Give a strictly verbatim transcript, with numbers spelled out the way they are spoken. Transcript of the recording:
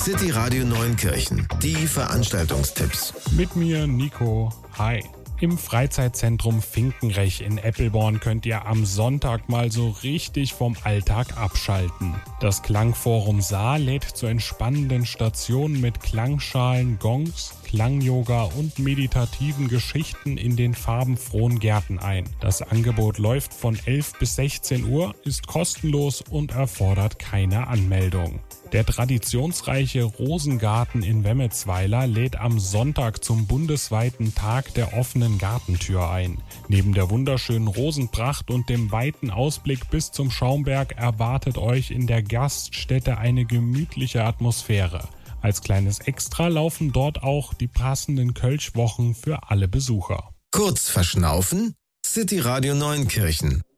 City Radio Neunkirchen. Die Veranstaltungstipps. Mit mir Nico. Hi. Im Freizeitzentrum Finkenrech in Eppelborn könnt ihr am Sonntag mal so richtig vom Alltag abschalten. Das Klangforum Saar lädt zu entspannenden Stationen mit Klangschalen, Gongs, Klangyoga und meditativen Geschichten in den farbenfrohen Gärten ein. Das Angebot läuft von elf bis sechzehn Uhr, ist kostenlos und erfordert keine Anmeldung. Der traditionsreiche Rosengarten in Wemmetsweiler lädt am Sonntag zum bundesweiten Tag der offenen Gartentür ein. Neben der wunderschönen Rosenpracht und dem weiten Ausblick bis zum Schaumberg erwartet euch in der Gaststätte eine gemütliche Atmosphäre. Als kleines Extra laufen dort auch die passenden Kölschwochen für alle Besucher. Kurz verschnaufen? City Radio Neunkirchen.